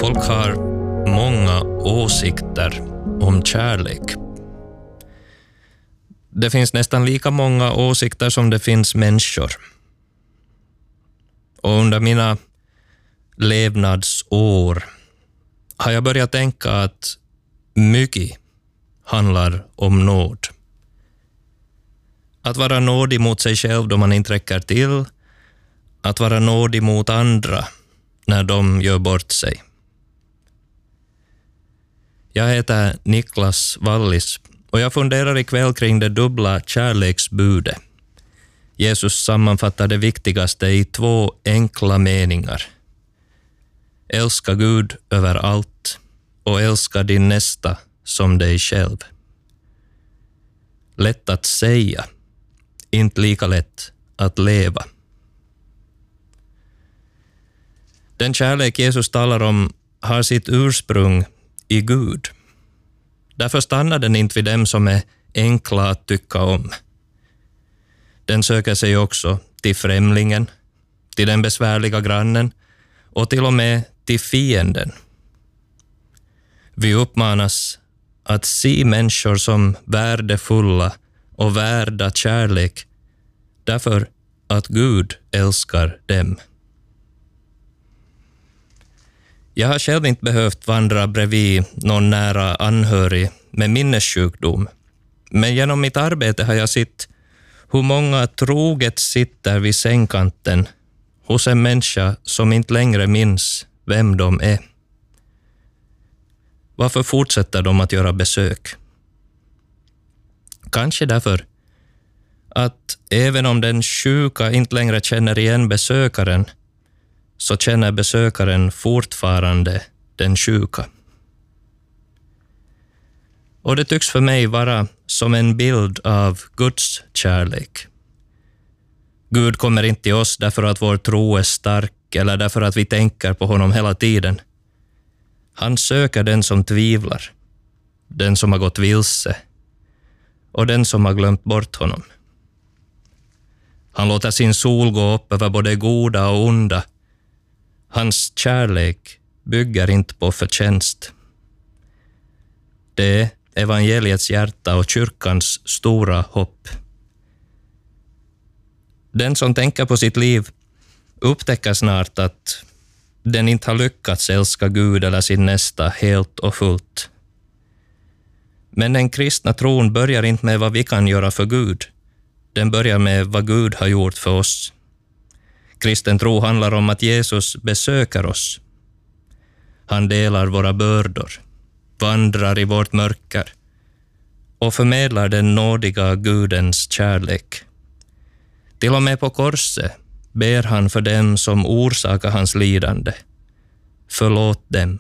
Folk har många åsikter om kärlek. Det finns nästan lika många åsikter som det finns människor. Och under mina levnadsår har jag börjat tänka att mycket handlar om nåd. Att vara nådig mot sig själv då man inte räcker till. Att vara nådig mot andra när de gör bort sig. Jag heter Niklas Wallis och jag funderar ikväll kring det dubbla kärleksbudet. Jesus sammanfattar det viktigaste i 2 enkla meningar. Älska Gud över allt och älska din nästa som dig själv. Lätt att säga, inte lika lätt att leva. Den kärlek Jesus talar om har sitt ursprung i Gud. Därför stannar den inte vid dem som är enkla att tycka om. Den söker sig också till främlingen, till den besvärliga grannen och till och med till fienden. Vi uppmanas att se människor som värdefulla och värda kärlek därför att Gud älskar dem. Jag har själv inte behövt vandra bredvid någon nära anhörig med minnessjukdom, men genom mitt arbete har jag sett hur många troget sitter vid sängkanten hos en människa som inte längre minns vem de är. Varför fortsätter de att göra besök? Kanske därför att även om den sjuka inte längre känner igen besökaren så känner besökaren fortfarande den sjuka. Och det tycks för mig vara som en bild av Guds kärlek. Gud kommer inte till oss därför att vår tro är stark eller därför att vi tänker på honom hela tiden. Han söker den som tvivlar, den som har gått vilse och den som har glömt bort honom. Han låter sin sol gå upp över både goda och onda. Hans kärlek bygger inte på förtjänst. Det är evangeliets hjärta och kyrkans stora hopp. Den som tänker på sitt liv upptäcker snart att den inte har lyckats älska Gud eller sin nästa helt och fullt. Men den kristna tron börjar inte med vad vi kan göra för Gud. Den börjar med vad Gud har gjort för oss. Kristen tro handlar om att Jesus besöker oss. Han delar våra bördor, vandrar i vårt mörker och förmedlar den nådiga Gudens kärlek. Till och med på korset ber han för dem som orsakar hans lidande. Förlåt dem.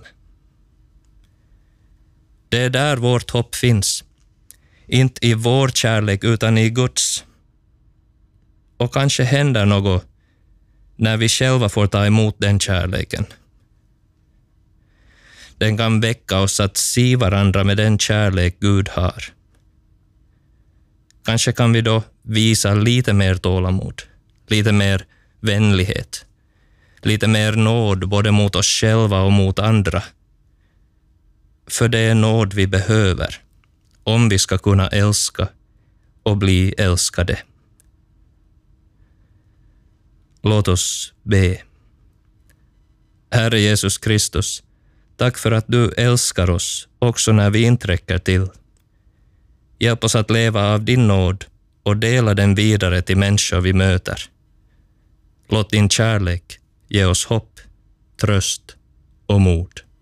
Det är där vårt hopp finns. Inte i vår kärlek utan i Guds. Och kanske händer något när vi själva får ta emot den kärleken. Den kan väcka oss att se varandra med den kärlek Gud har. Kanske kan vi då visa lite mer tålamod, lite mer vänlighet, lite mer nåd både mot oss själva och mot andra. För det är nåd vi behöver om vi ska kunna älska och bli älskade. Låt oss be. Herre Jesus Kristus, tack för att du älskar oss också när vi inte räcker till. Hjälp oss att leva av din nåd och dela den vidare till människor vi möter. Låt din kärlek ge oss hopp, tröst och mod.